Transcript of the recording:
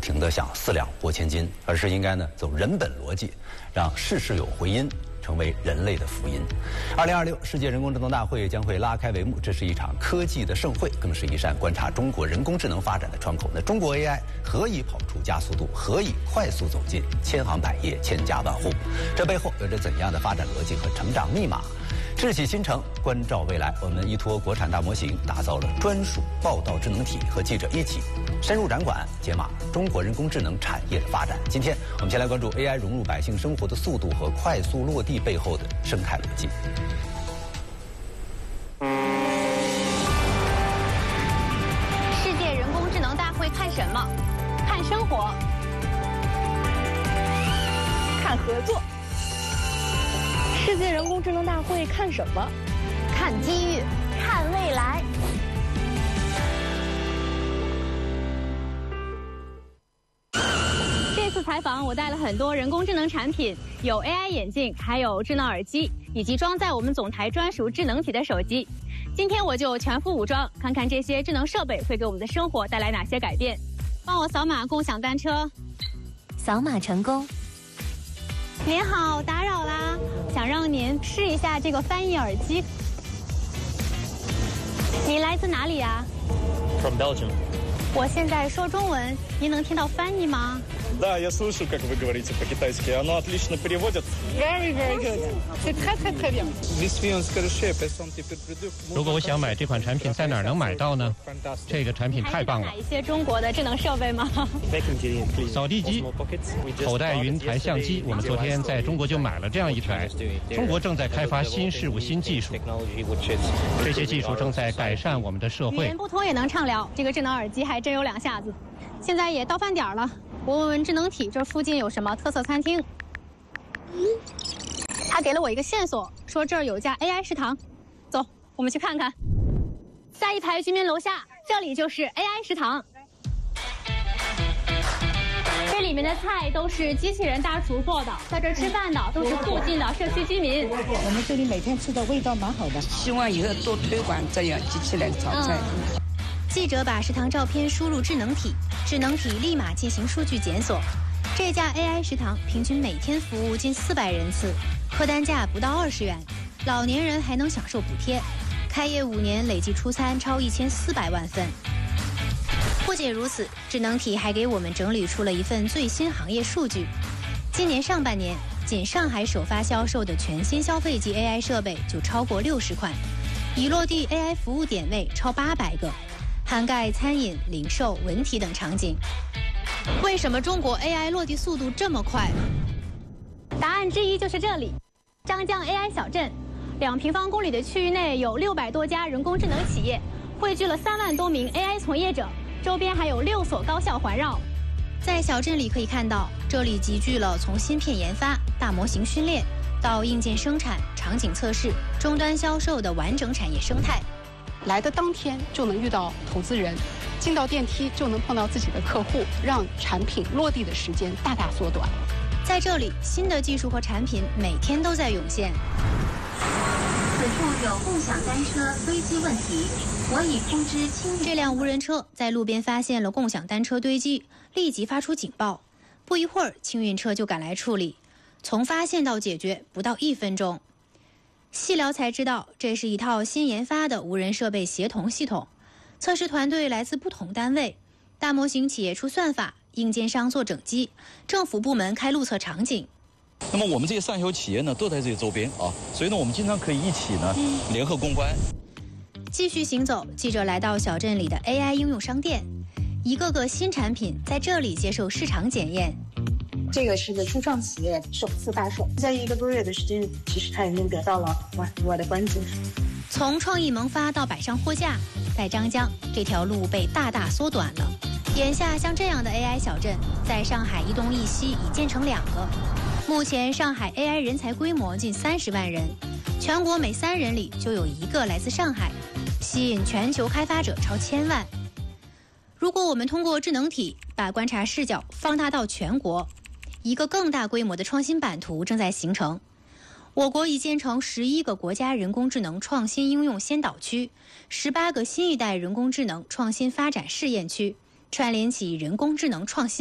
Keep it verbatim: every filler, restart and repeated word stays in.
停地想四两拨千斤，而是应该呢走人本逻辑，让事事有回音，成为人类的福音。二零二六世界人工智能大会将会拉开帷幕，这是一场科技的盛会，更是一扇观察中国人工智能发展的窗口。那中国 A I 何以跑出加速度？何以快速走进千行百业、千家万户？这背后有着怎样的发展逻辑和成长密码？智启新城，关照未来。我们依托国产大模型，打造了专属报道智能体，和记者一起深入展馆，解码中国人工智能产业的发展。今天我们先来关注 A I 融入百姓生活的速度和快速落地背后的生态逻辑。 世界人工智能大会看什么？看生活， 看合作。世界人工智能大会看什么？ 看机遇， 看未来。 这次采访我带了很多人工智能产品，有 A I 眼镜，还有智能耳机，以及装在我们总台专属智能体的手机。今天我就全副武装，看看这些智能设备会给我们的生活带来哪些改变。帮我扫码共享单车， 扫码成功。 您好，打扰啦，想让您试一下这个翻译耳机。你来自哪里呀 ？From Belgium. 我现在说中文，您能听到翻译吗？ Да, я слышу, как вы говорите по-китайски. Оно отлично переводит. Very, very good. C'est très, très, très bien. 如果我想买这款产品，在哪儿能买到呢？这个产品太棒了！ 买一些中国的智能设备吗？ 扫地机、口袋云台相机，我们昨天在中国就买了这样一台。中国正在开发新事物、新技术，这些技术正在改善我们的社会。 语言不通也能畅聊，这个智能耳机还真有两下子。现在也到饭点了。我问问智能体，这附近有什么特色餐厅？他给了我一个线索，说这儿有家 A I 食堂，走，我们去看看。下一排居民楼下，这里就是 A I 食堂。这里面的菜都是机器人大厨做的，在这儿吃饭的都是附近的社区居民。 我们这里每天吃的味道蛮好的， 希望以后多推广这样机器人炒菜。 嗯记者把食堂照片输入智能体，智能体立马进行数据检索。这家 A I 食堂平均每天服务近四百人次，客单价不到二十元，老年人还能享受补贴。开业五年，累计出餐超一千四百万份。不仅如此，智能体还给我们整理出了一份最新行业数据。今年上半年，仅上海首发销售的全新消费级 A I 设备就超过六十款，已落地 A I 服务点位超八百个。涵盖餐饮、零售、文体等场景。 为什么中国 A I 落地速度这么快？答案之一就是这里，张江 A I 小镇，两平方公里的区域内有六百多家人工智能企业，汇聚了三万多名 A I 从业者，周边还有六所高校环绕。 在小镇里可以看到，这里集聚了从芯片研发、大模型训练到硬件生产、场景测试、终端销售的完整产业生态。 来的当天就能遇到投资人，进到电梯就能碰到自己的客户，让产品落地的时间大大缩短。 在这里，新的技术和产品每天都在涌现。 此处有共享单车堆积问题，我已通知清运。 这辆无人车在路边发现了共享单车堆积，立即发出警报。不一会儿，清运车就赶来处理，从发现到解决不到一分钟。细聊才知道，这是一套新研发的无人设备协同系统。测试团队来自不同单位，大模型企业出算法，硬件商做整机，政府部门开路测场景。 那么我们这些上游企业呢，都在这些周边啊，所以呢，我们经常可以一起呢联合攻关。 继续行走，记者来到小镇里的 A I 应用商店，一个个新产品在这里接受市场检验。 这个是个初创企业，首次发售，在一个多月的时间，其实它已经得到了我我的关注。 从创意萌发到摆上货架，在张江这条路被大大缩短了。眼下像这样的 A I 小镇，在上海一东一西已建成两个。目前上海 A I 人才规模近三十万人，全国每三人里就有一个来自上海，吸引全球开发者超千万。如果我们通过智能体把观察视角放大到全国，一个更大规模的创新版图正在形成。我国已建成十一个国家人工智能创新应用先导区，十八个新一代人工智能创新发展试验区，串联起人工智能创新